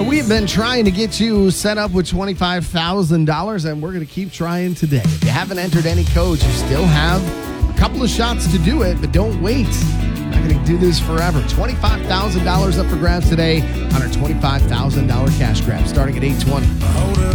We've been trying to get you set up with $25,000, and we're going to keep trying today. If you haven't entered any codes, you still have a couple of shots to do it, but don't wait. We're not going to do this forever. $25,000 up for grabs today on our $25,000 cash grab starting at 8:20.